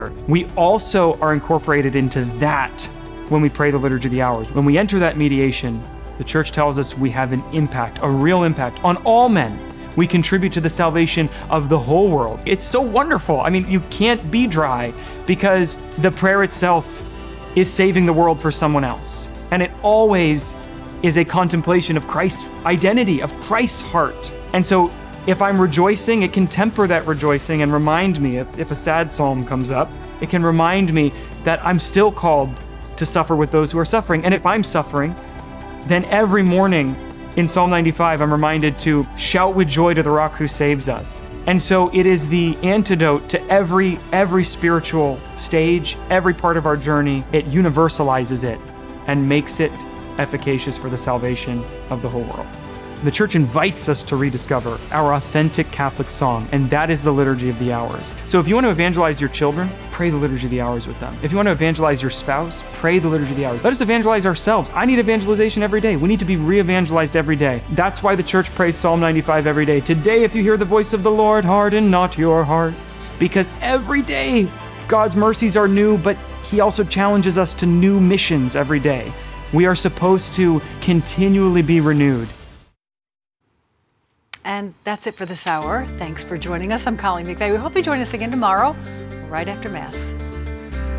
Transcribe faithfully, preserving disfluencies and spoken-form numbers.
We also are incorporated into that when we pray the Liturgy of the Hours. When we enter that mediation, the Church tells us we have an impact, a real impact on all men. We contribute to the salvation of the whole world. It's so wonderful. I mean, you can't be dry because the prayer itself is saving the world for someone else. And it always is a contemplation of Christ's identity, of Christ's heart. And so if I'm rejoicing, it can temper that rejoicing and remind me, if, if a sad psalm comes up, it can remind me that I'm still called to suffer with those who are suffering. And if I'm suffering, then every morning in Psalm ninety-five, I'm reminded to shout with joy to the rock who saves us. And so it is the antidote to every, every spiritual stage, every part of our journey. It universalizes it and makes it efficacious for the salvation of the whole world. The Church invites us to rediscover our authentic Catholic song, and that is the Liturgy of the Hours. So if you want to evangelize your children, pray the Liturgy of the Hours with them. If you want to evangelize your spouse, pray the Liturgy of the Hours. Let us evangelize ourselves. I need evangelization every day. We need to be re-evangelized every day. That's why the Church prays Psalm ninety-five every day. Today, if you hear the voice of the Lord, harden not your hearts. Because every day, God's mercies are new, but He also challenges us to new missions every day. We are supposed to continually be renewed. And that's it for this hour. Thanks for joining us. I'm Colleen McVeigh. We hope you join us again tomorrow, right after Mass.